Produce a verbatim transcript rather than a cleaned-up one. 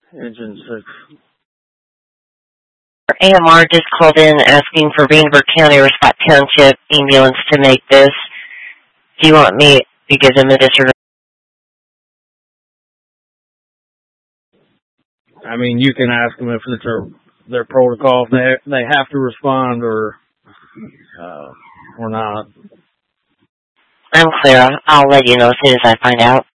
Engine six. A M R just called in asking for Vanderbilt County or Scott Township ambulance to make this. Do you want me to give them a disregard? I mean, you can ask them if it's their, their protocol, if they, they have to respond or, uh, or not. I'm clear. I'll let you know as soon as I find out.